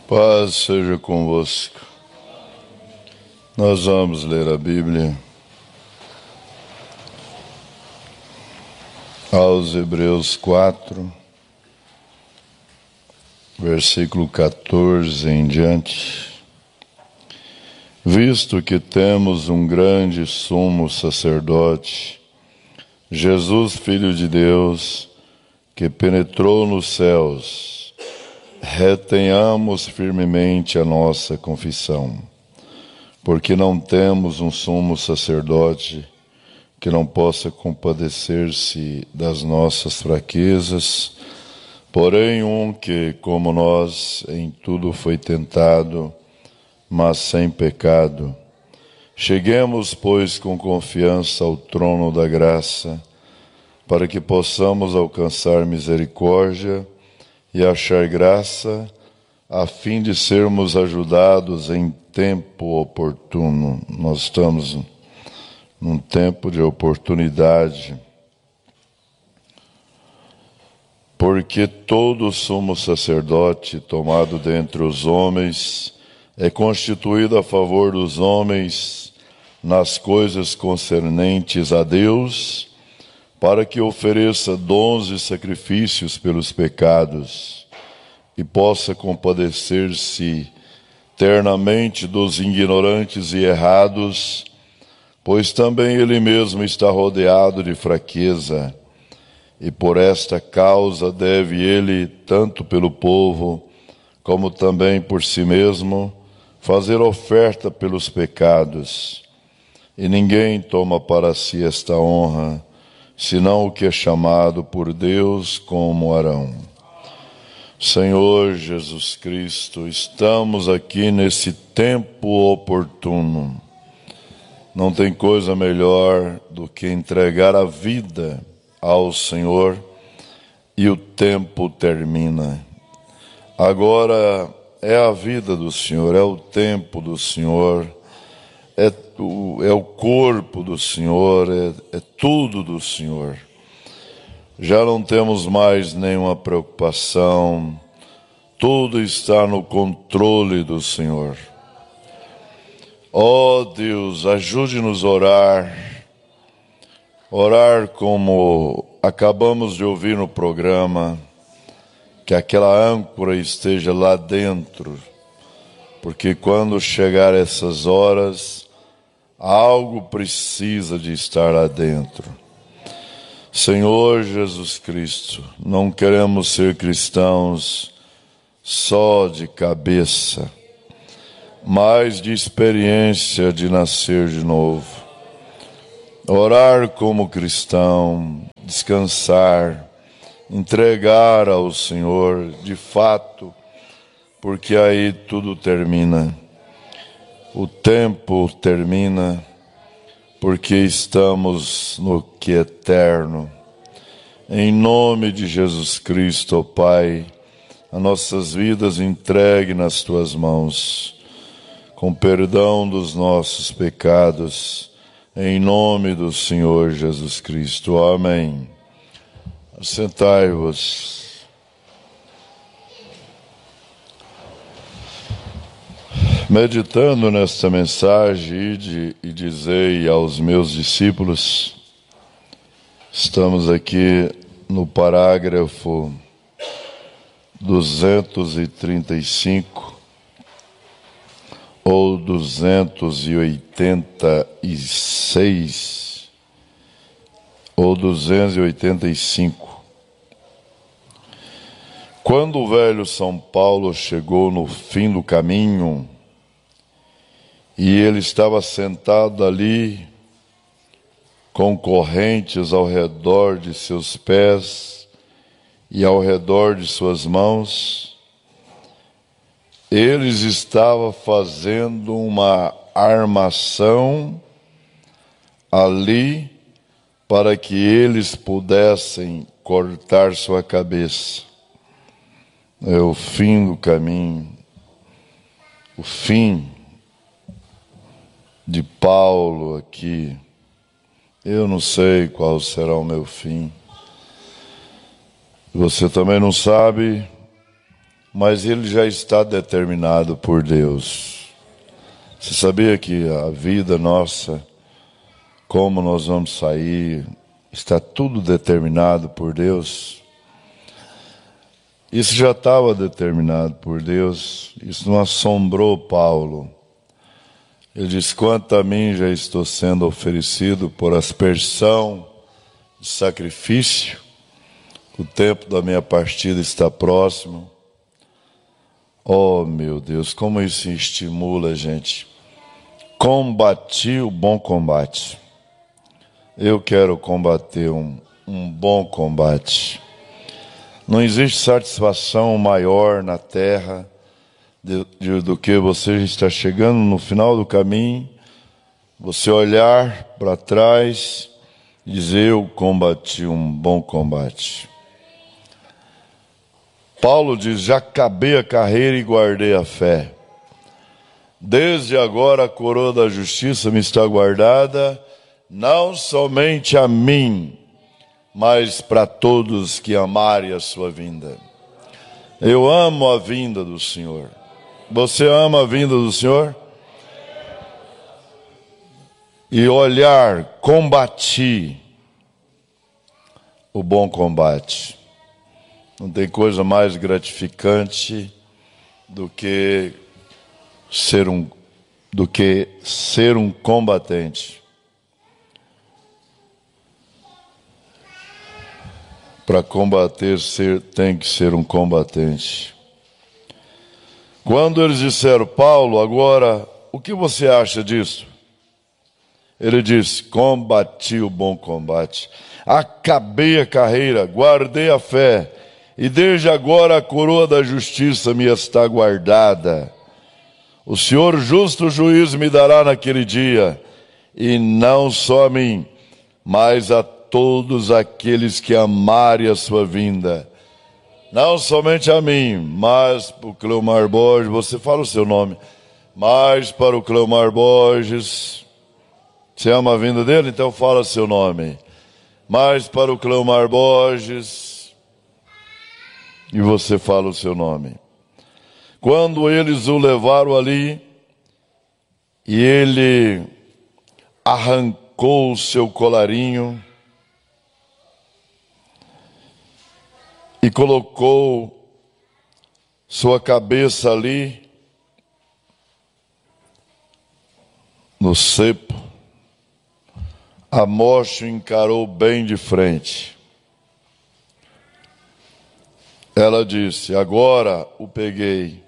Paz seja convosco. Nós vamos ler a Bíblia aos Hebreus 4, versículo 14 em diante. Visto que temos um grande sumo sacerdote, Jesus, Filho de Deus, que penetrou nos céus, retenhamos firmemente a nossa confissão, porque não temos um sumo sacerdote que não possa compadecer-se das nossas fraquezas, porém um que, como nós, em tudo foi tentado, mas sem pecado. Cheguemos, pois, com confiança ao trono da graça, para que possamos alcançar misericórdia e achar graça, a fim de sermos ajudados em tempo oportuno. Nós estamos num tempo de oportunidade, porque todo sumo sacerdote tomado dentre os homens é constituído a favor dos homens nas coisas concernentes a Deus, para que ofereça dons e sacrifícios pelos pecados e possa compadecer-se ternamente dos ignorantes e errados, pois também ele mesmo está rodeado de fraqueza, e por esta causa deve ele, tanto pelo povo, como também por si mesmo, fazer oferta pelos pecados. E ninguém toma para si esta honra, senão o que é chamado por Deus como Arão. Senhor Jesus Cristo, estamos aqui nesse tempo oportuno. Não tem coisa melhor do que entregar a vida ao Senhor e o tempo termina. Agora é a vida do Senhor, é o tempo do Senhor, é o corpo do Senhor, é tudo do Senhor. Já não temos mais nenhuma preocupação, tudo está no controle do Senhor. Ó Deus, ajude-nos a orar como acabamos de ouvir no programa, que aquela âncora esteja lá dentro, porque quando chegar essas horas, algo precisa de estar lá dentro. Senhor Jesus Cristo, não queremos ser cristãos só de cabeça, mas de experiência de nascer de novo. Orar como cristão, descansar, entregar ao Senhor de fato, porque aí tudo termina. O tempo termina, porque estamos no que é eterno. Em nome de Jesus Cristo, ó Pai, as nossas vidas entregue nas Tuas mãos, com perdão dos nossos pecados, em nome do Senhor Jesus Cristo. Amém. Sentai-vos. Meditando nesta mensagem, ide e dizei aos meus discípulos, estamos aqui no parágrafo 235 ou 286 ou 285. Quando o velho São Paulo chegou no fim do caminho, e ele estava sentado ali, com correntes ao redor de seus pés e ao redor de suas mãos, eles estavam fazendo uma armação ali para que eles pudessem cortar sua cabeça. É o fim do caminho, o fim de Paulo aqui. Eu não sei qual será o meu fim. Você também não sabe, mas ele já está determinado por Deus. Você sabia que a vida nossa, como nós vamos sair, está tudo determinado por Deus? Isso já estava determinado por Deus. Isso não assombrou Paulo. Ele diz: quanto a mim já estou sendo oferecido por aspersão de sacrifício, o tempo da minha partida está próximo. Oh, meu Deus, como isso estimula a gente. Combati o bom combate. Eu quero combater um bom combate. Não existe satisfação maior na terra do que você estar chegando no final do caminho, você olhar para trás e dizer: eu combati um bom combate. Paulo diz: já acabei a carreira e guardei a fé. Desde agora a coroa da justiça me está guardada, não somente a mim, mas para todos que amarem a sua vinda. Eu amo a vinda do Senhor. Você ama a vinda do Senhor? E olhar, combati o bom combate. Não tem coisa mais gratificante do que ser um combatente. Para combater, tem que ser um combatente. Quando eles disseram: Paulo, agora, o que você acha disso? Ele disse: combati o bom combate, acabei a carreira, guardei a fé, e desde agora a coroa da justiça me está guardada. O Senhor justo juiz me dará naquele dia, e não só a mim, mas a todos aqueles que amarem a sua vinda. Não somente a mim, mas para o Cleomar Borges, você fala o seu nome, mas para o Cleomar Borges, você ama a vinda dele? Então fala seu nome. Mas para o Cleomar Borges, e você fala o seu nome. Quando eles o levaram ali, e ele arrancou o seu colarinho, e colocou sua cabeça ali no cepo, a morte o encarou bem de frente. Ela disse: agora o peguei.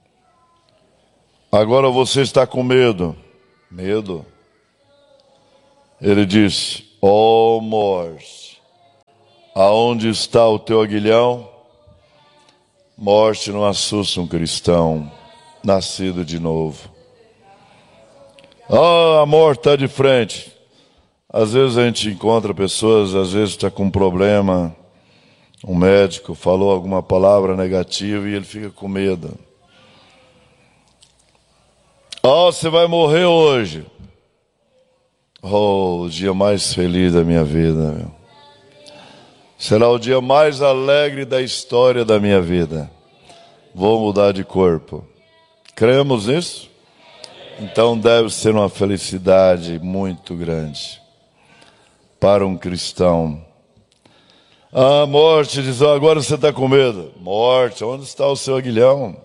Agora você está com medo. Medo? Ele disse: ó morte, aonde está o teu aguilhão? Morte não assusta um cristão nascido de novo. A morte está de frente. Às vezes a gente encontra pessoas, às vezes está com um problema, um médico falou alguma palavra negativa e ele fica com medo. Você vai morrer hoje. O dia mais feliz da minha vida, meu. Será o dia mais alegre da história da minha vida. Vou mudar de corpo. Cremos nisso? Então deve ser uma felicidade muito grande para um cristão. A morte diz: agora você está com medo. Morte, onde está o seu aguilhão?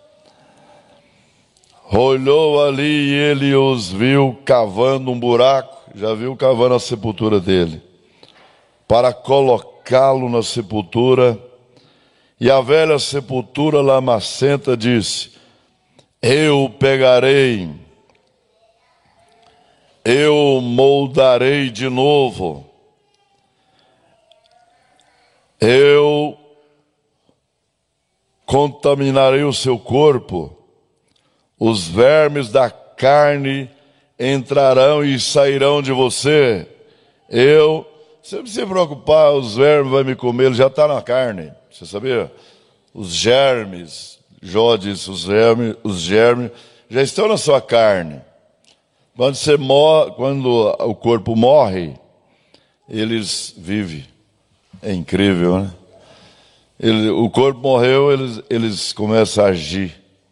Olhou ali e ele os viu cavando um buraco. Já viu cavando a sepultura dele, para colocá-lo na sepultura. E a velha sepultura lamacenta disse: eu o pegarei, eu moldarei de novo, eu contaminarei o seu corpo, os vermes da carne entrarão e sairão de você. Você não precisa se preocupar, os vermes vão me comer, ele já está na carne. Você sabia? Os germes, Jó disse, os germes já estão na sua carne. Quando o corpo morre, eles vivem. É incrível, né? O corpo morreu, eles começam a agir.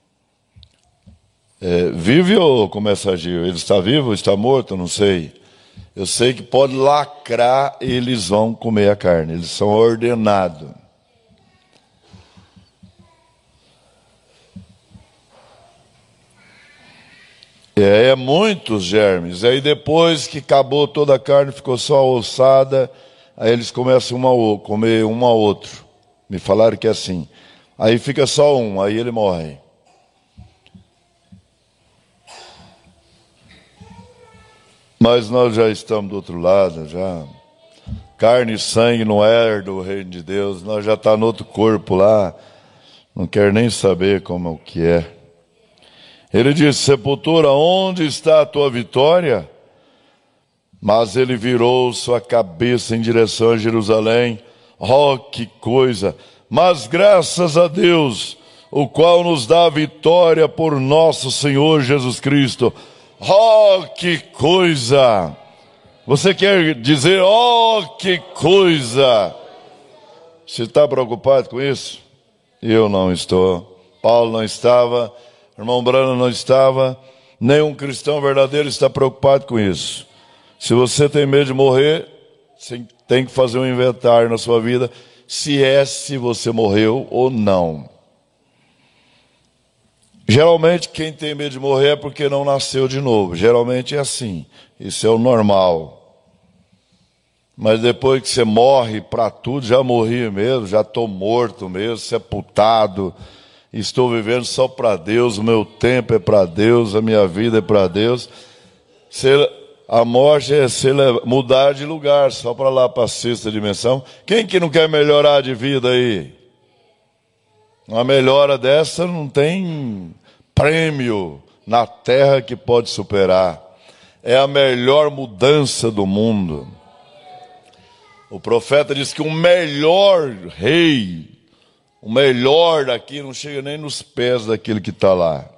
Vive ou começa a agir? Ele está vivo, está morto? Não sei. Eu sei que pode lacrar, eles vão comer a carne. Eles são ordenados. Muitos germes. Aí depois que acabou toda a carne, ficou só a ossada, aí eles começam a comer um ao outro. Me falaram que é assim. Aí fica só um, aí ele morre. Mas nós já estamos do outro lado, já. Carne e sangue não herdam o reino de Deus, nós já estamos no outro corpo lá. Não quero nem saber como é o que é. Ele disse: sepultura, onde está a tua vitória? Mas ele virou sua cabeça em direção a Jerusalém. Oh, que coisa! Mas graças a Deus, o qual nos dá a vitória por nosso Senhor Jesus Cristo. Oh, que coisa! Você quer dizer, oh, que coisa! Você está preocupado com isso? Eu não estou. Paulo não estava. Irmão Brano não estava. Nenhum cristão verdadeiro está preocupado com isso. Se você tem medo de morrer, você tem que fazer um inventário na sua vida, se você morreu ou não. Geralmente quem tem medo de morrer é porque não nasceu de novo. Geralmente é assim. Isso é o normal. Mas depois que você morre para tudo, já morri mesmo, já estou morto mesmo, sepultado. Estou vivendo só para Deus, o meu tempo é para Deus, a minha vida é para Deus. A morte é mudar de lugar, só para lá, para a sexta dimensão. Quem que não quer melhorar de vida aí? Uma melhora dessa não tem prêmio na terra que pode superar. É a melhor mudança do mundo. O profeta diz que o melhor rei, o melhor daqui não chega nem nos pés daquele que está lá.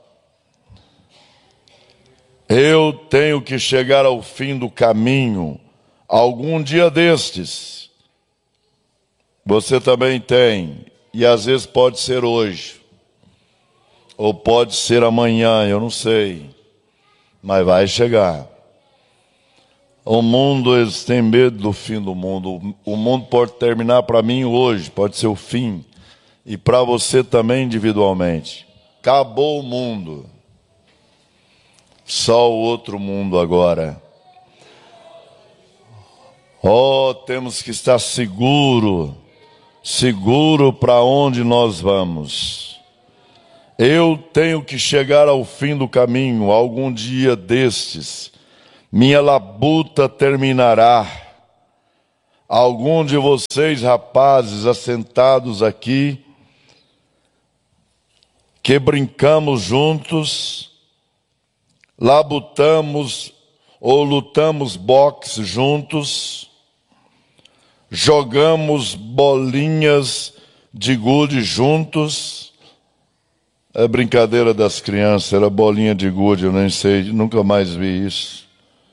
Eu tenho que chegar ao fim do caminho, algum dia destes. Você também tem, e às vezes pode ser hoje, ou pode ser amanhã, eu não sei, mas vai chegar. O mundo, eles têm medo do fim do mundo. O mundo pode terminar para mim hoje, pode ser o fim. E para você também individualmente. Acabou o mundo. Só o outro mundo agora. Oh, temos que estar seguro para onde nós vamos. Eu tenho que chegar ao fim do caminho, algum dia destes. Minha labuta terminará. Algum de vocês, rapazes, assentados aqui, que brincamos juntos, labutamos ou lutamos boxe juntos, jogamos bolinhas de gude juntos. É brincadeira das crianças, era bolinha de gude, eu nem sei, nunca mais vi isso.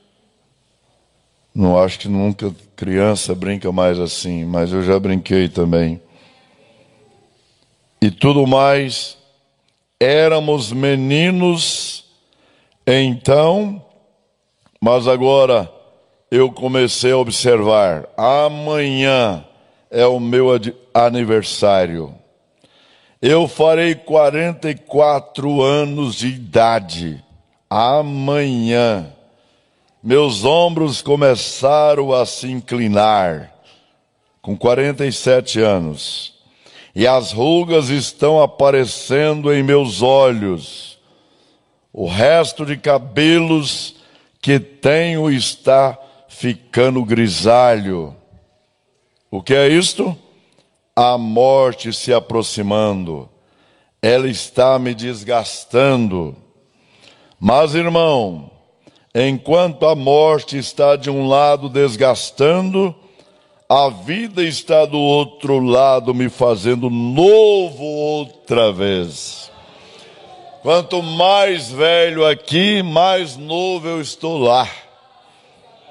Não acho que nunca criança brinca mais assim, mas eu já brinquei também. E tudo mais, éramos meninos então, mas agora eu comecei a observar. Amanhã é o meu aniversário. Eu farei 44 anos de idade. Amanhã. Meus ombros começaram a se inclinar, com 47 anos, e as rugas estão aparecendo em meus olhos. O resto de cabelos que tenho está ficando grisalho. O que é isto? A morte se aproximando. Ela está me desgastando. Mas, irmão, enquanto a morte está de um lado desgastando, a vida está do outro lado me fazendo novo outra vez. Quanto mais velho aqui, mais novo eu estou lá.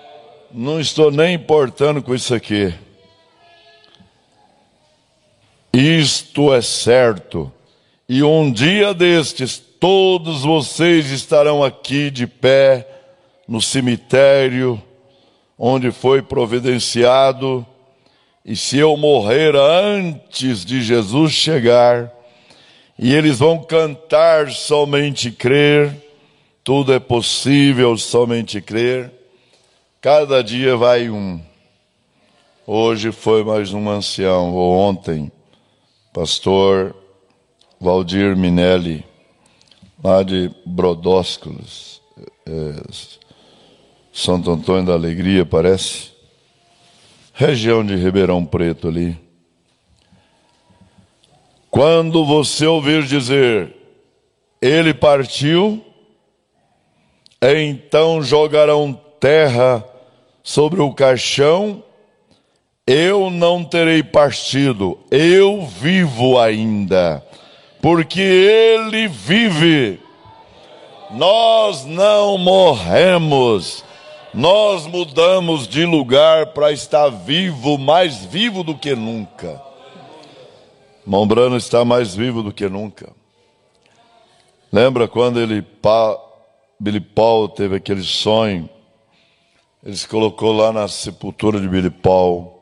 Não estou nem importando com isso aqui. Isto é certo, e um dia destes todos vocês estarão aqui de pé no cemitério onde foi providenciado, e se eu morrer antes de Jesus chegar, e eles vão cantar somente crer, tudo é possível somente crer, cada dia vai um. Hoje foi mais um ancião, ou ontem, pastor Valdir Minelli, lá de Brodósculos, Santo Antônio da Alegria, parece, região de Ribeirão Preto ali. Quando você ouvir dizer, ele partiu, então jogarão terra sobre o caixão, eu não terei partido, eu vivo ainda, porque ele vive. Nós não morremos, nós mudamos de lugar para estar vivo, mais vivo do que nunca. Irmão Brano está mais vivo do que nunca. Lembra quando Billy Paul teve aquele sonho? Ele se colocou lá na sepultura de Billy Paul,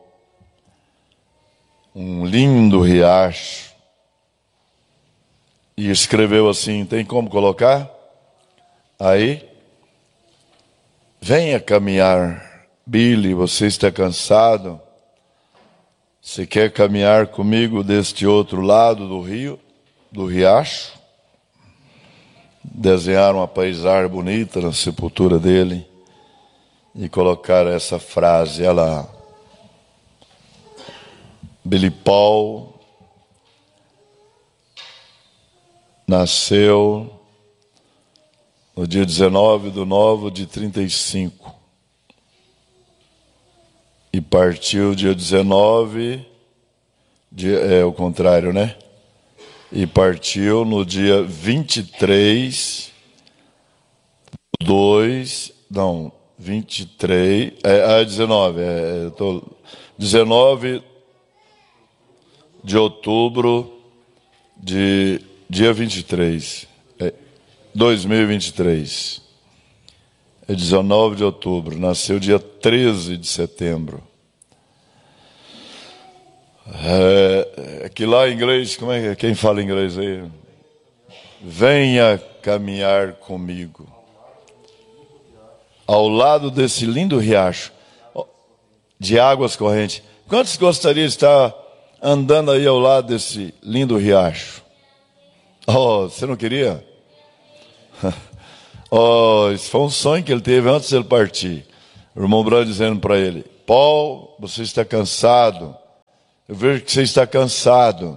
um lindo riacho, e escreveu assim, tem como colocar? Aí, venha caminhar, Billy, você está cansado? Você quer caminhar comigo deste outro lado do rio, do riacho? Desenharam uma paisagem bonita na sepultura dele e colocaram essa frase, ela, Billy Paul nasceu no dia 19/9/35 e partiu dia 19, é o contrário, né? E partiu no dia 23, 19 de outubro de dia 23, 2023. É 19 de outubro, nasceu dia 13 de setembro. Que lá em inglês, como é que quem fala inglês aí? Venha caminhar comigo ao lado desse lindo riacho de águas correntes. Quantos gostariam de estar andando aí ao lado desse lindo riacho? Oh, você não queria? Oh, isso foi um sonho que ele teve antes de ele partir. O irmão Brano dizendo para ele, Paul, você está cansado. Eu vejo que você está cansado.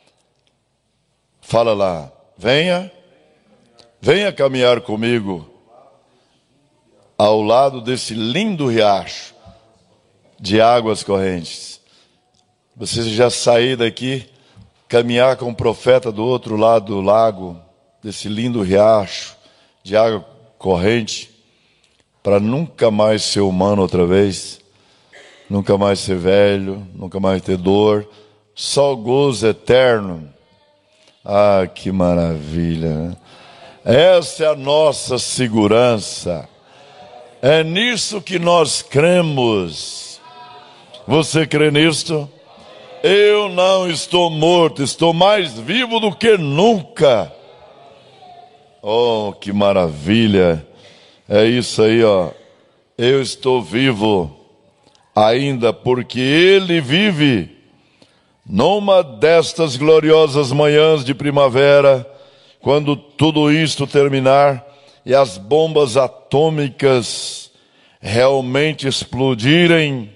Fala lá, venha caminhar comigo ao lado desse lindo riacho de águas correntes. Você já sair daqui, caminhar com o profeta do outro lado do lago, desse lindo riacho de água corrente, para nunca mais ser humano outra vez, nunca mais ser velho, nunca mais ter dor, só gozo eterno. Ah, que maravilha, né? Essa é a nossa segurança, é nisso que nós cremos. Você crê nisto? Eu não estou morto, estou mais vivo do que nunca. Oh, que maravilha! É isso aí, ó. Eu estou vivo ainda porque Ele vive. Numa destas gloriosas manhãs de primavera, quando tudo isto terminar e as bombas atômicas realmente explodirem,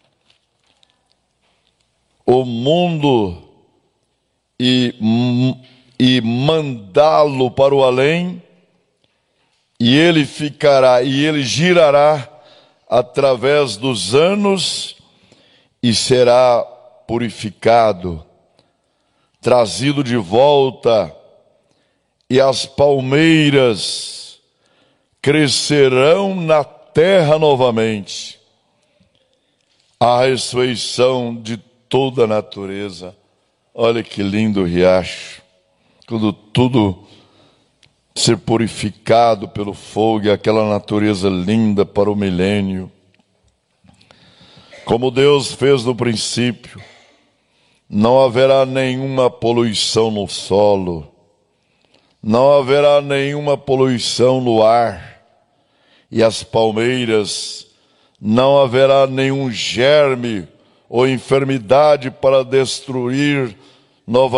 o mundo e mandá-lo para o além, e ele ficará, e ele girará através dos anos e será purificado, trazido de volta, e as palmeiras crescerão na terra novamente. A ressurreição de toda a natureza. Olha que lindo o riacho, quando tudo ser purificado pelo fogo e aquela natureza linda para o milênio. Como Deus fez no princípio, não haverá nenhuma poluição no solo, não haverá nenhuma poluição no ar, e as palmeiras, não haverá nenhum germe ou enfermidade para destruir novamente